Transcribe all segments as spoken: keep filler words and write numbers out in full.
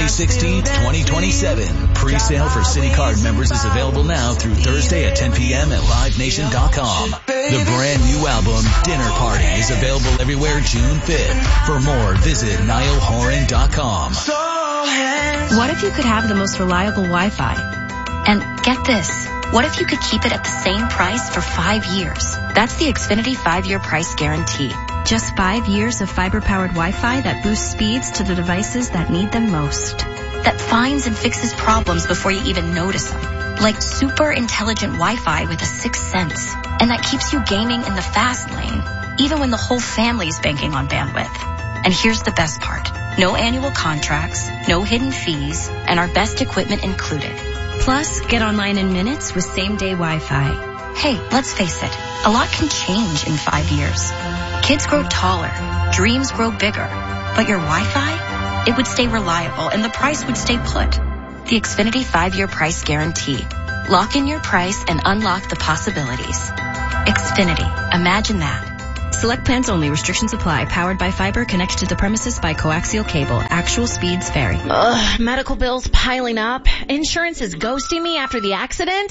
May sixteenth, twenty twenty-seven. Pre-sale for City Card members is available now through Thursday at ten p.m. at live nation dot com. The brand new album, Dinner Party, is available everywhere June fifth. For more, visit niall horan dot com. What if you could have the most reliable Wi-Fi? And get this, what if you could keep it at the same price for five years? That's the Xfinity five-year price guarantee. Just five years of fiber-powered Wi-Fi that boosts speeds to the devices that need them most. That finds and fixes problems before you even notice them. Like super intelligent Wi-Fi with a sixth sense. And that keeps you gaming in the fast lane, even when the whole family is banking on bandwidth. And here's the best part. No annual contracts, no hidden fees, and our best equipment included. Plus, get online in minutes with same-day Wi-Fi. Hey, let's face it, a lot can change in five years. Kids grow taller, dreams grow bigger, but your Wi-Fi, it would stay reliable and the price would stay put. The Xfinity five-year price guarantee. Lock in your price and unlock the possibilities. Xfinity, imagine that. Select plans only. Restrictions apply. Powered by fiber. Connected to the premises by coaxial cable. Actual speeds vary. Ugh, medical bills piling up. Insurance is ghosting me after the accident.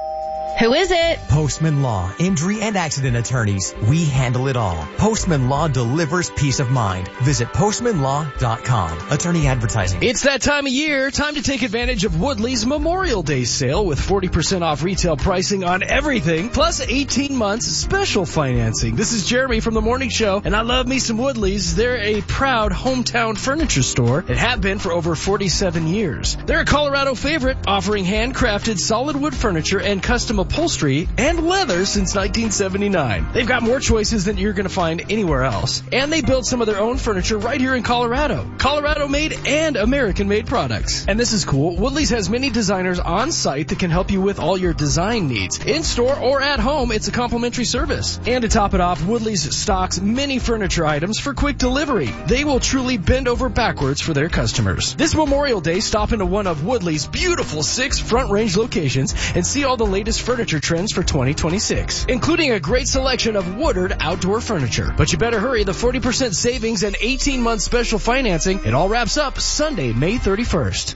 Who is it? Postman Law, injury and accident attorneys. We handle it all. Postman Law delivers peace of mind. Visit postman law dot com. Attorney advertising. It's that time of year. Time to take advantage of Woodley's Memorial Day sale with forty percent off retail pricing on everything, plus eighteen months special financing. This is Jeremy from The Morning Show, and I love me some Woodley's. They're a proud hometown furniture store and have been for over forty-seven years. They're a Colorado favorite, offering handcrafted solid wood furniture and custom upholstery and leather since nineteen seventy-nine. They've got more choices than you're going to find anywhere else. And they build some of their own furniture right here in Colorado. Colorado-made and American-made products. And this is cool. Woodley's has many designers on site that can help you with all your design needs. In-store or at home, it's a complimentary service. And to top it off, Woodley's stocks many furniture items for quick delivery. They will truly bend over backwards for their customers. This Memorial Day, stop into one of Woodley's beautiful six Front Range locations and see all the latest furniture Furniture trends for twenty twenty-six, including a great selection of Woodard outdoor furniture. But you better hurry, the forty percent savings and eighteen month special financing, it all wraps up Sunday, May thirty-first.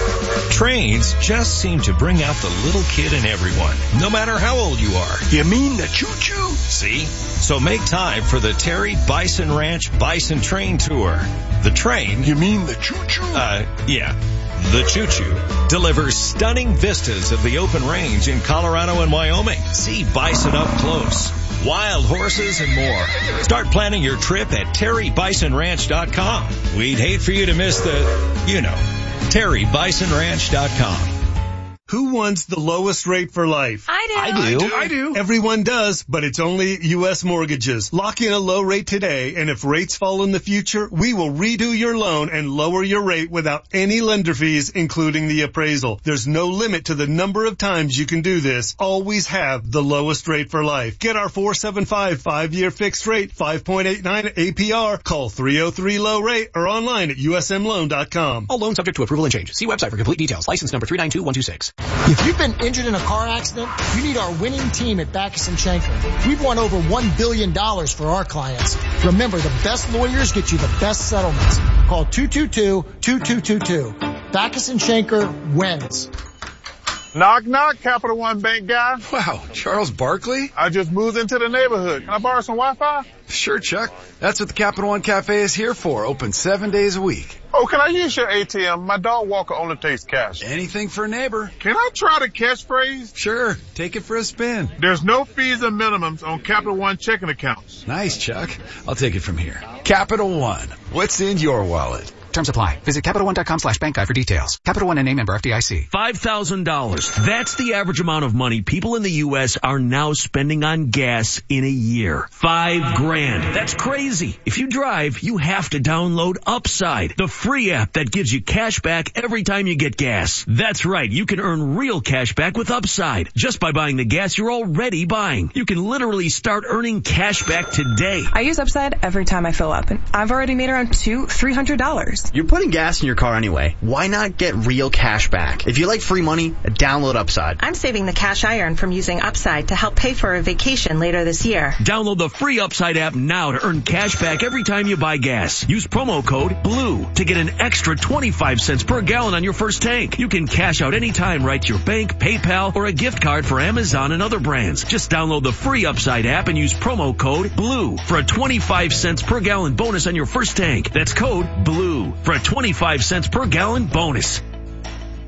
Trains just seem to bring out the little kid in everyone, no matter how old you are. You mean the choo-choo? See? So make time for the Terry Bison Ranch Bison Train Tour. The train... You mean the choo-choo? Uh, yeah. The Choo Choo delivers stunning vistas of the open range in Colorado and Wyoming. See bison up close, wild horses, and more. Start planning your trip at terry bison ranch dot com. We'd hate for you to miss the, you know, terry bison ranch dot com. Who wants the lowest rate for life? I do. I do. I do. Everyone does, but it's only U S Mortgages. Lock in a low rate today, and if rates fall in the future, we will redo your loan and lower your rate without any lender fees, including the appraisal. There's no limit to the number of times you can do this. Always have the lowest rate for life. Get our four seven five five-year fixed rate, five point eight nine A P R. Call three oh three low rate or online at U S M loan dot com. All loans subject to approval and change. See website for complete details. License number three nine two one two six. If you've been injured in a car accident, you need our winning team at Backus and Schenker. We've won over one billion dollars for our clients. Remember, the best lawyers get you the best settlements. Call two two two, two two two two. Backus and Schenker wins. Knock, knock, Capital One Bank guy. Wow, Charles Barkley? I just moved into the neighborhood. Can I borrow some Wi-Fi? Sure, Chuck. That's what the Capital One Cafe is here for. Open seven days a week. Oh, can I use your A T M? My dog walker only takes cash. Anything for a neighbor. Can I try the catchphrase? Sure. Take it for a spin. There's no fees or minimums on Capital One checking accounts. Nice, Chuck. I'll take it from here. Capital One. What's in your wallet? Terms apply. Visit Capital One dot com slash bank guide for details. Capital One and A member F D I C. five thousand dollars. That's the average amount of money people in the U S are now spending on gas in a year. Five grand. That's crazy. If you drive, you have to download Upside, the free app that gives you cash back every time you get gas. That's right. You can earn real cash back with Upside just by buying the gas you're already buying. You can literally start earning cash back today. I use Upside every time I fill up, and I've already made around two, three hundred dollars. You're putting gas in your car anyway. Why not get real cash back? If you like free money, download Upside. I'm saving the cash I earn from using Upside to help pay for a vacation later this year. Download the free Upside app now to earn cash back every time you buy gas. Use promo code BLUE to get an extra twenty-five cents per gallon on your first tank. You can cash out anytime right to your bank, PayPal, or a gift card for Amazon and other brands. Just download the free Upside app and use promo code BLUE for a twenty-five cents per gallon bonus on your first tank. That's code BLUE for a twenty-five cents per gallon bonus.